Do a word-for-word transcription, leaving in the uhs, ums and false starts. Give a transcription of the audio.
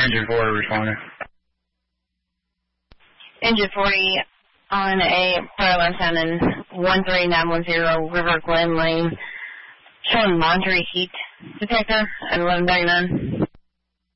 Engine forty responding. Engine forty on a parallel sound in one three nine one zero River Glen Lane, showing laundry heat detector at eleven thirty-nine.